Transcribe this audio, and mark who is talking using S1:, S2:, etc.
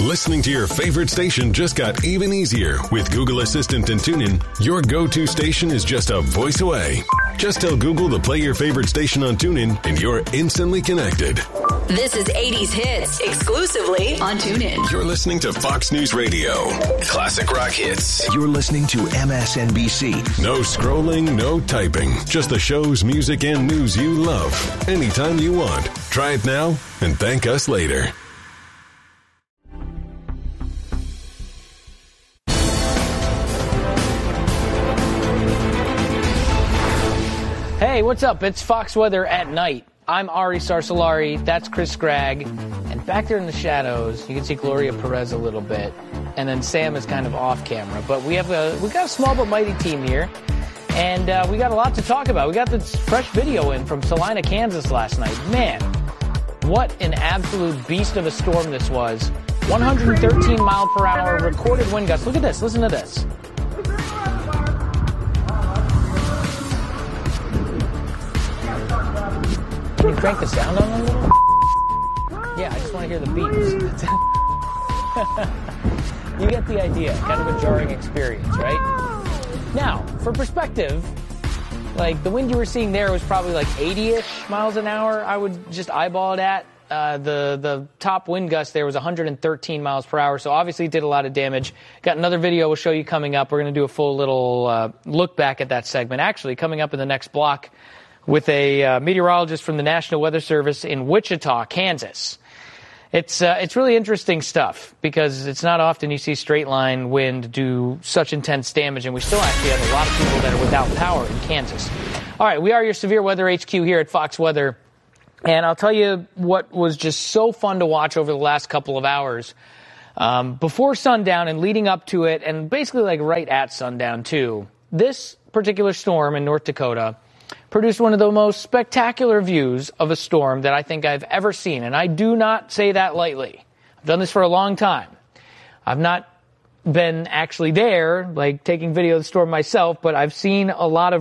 S1: Listening to your favorite station just got even easier with Google Assistant and TuneIn. Your go-to station is just a voice away. Just tell Google to play your favorite station on TuneIn and you're instantly connected.
S2: This is 80s Hits, exclusively on TuneIn.
S1: You're listening to Fox News Radio. Classic rock hits.
S3: You're listening to MSNBC.
S1: No scrolling, no typing. Just the shows, music, and news you love. Anytime you want. Try it now and thank us later.
S4: Hey, what's up? It's Fox Weather at Night. I'm Ari Sarsalari. That's Chris Gregg. And back there in the shadows, you can see Gloria Perez a little bit. And then Sam is kind of off camera. But we got a small but mighty team here. And we got a lot to talk about. We got this fresh video in from Salina, Kansas last night. Man, what an absolute beast of a storm this was. 113 mile per hour recorded wind gusts. Look at this. Listen to this. Can you crank the sound on a little? Yeah, I just want to hear the beeps. You get the idea. Kind of a jarring experience, right? Now, for perspective, like the wind you were seeing there was probably like 80-ish miles an hour. I would just eyeball it at. The top wind gust there was 113 miles per hour, so obviously it did a lot of damage. Got another video we'll show you coming up. We're going to do a full little look back at that segment. Actually, coming up in the next block, with a meteorologist from the National Weather Service in Wichita, Kansas. It's really interesting stuff because it's not often you see straight line wind do such intense damage, and we still actually have a lot of people that are without power in Kansas. All right, we are your Severe Weather HQ here at Fox Weather, and I'll tell you what was just so fun to watch over the last couple of hours. Before sundown and leading up to it, and basically like right at sundown too, this particular storm in North Dakota produced one of the most spectacular views of a storm that I think I've ever seen. And I do not say that lightly. I've done this for a long time. I've not been actually there, like taking video of the storm myself, but I've seen a lot of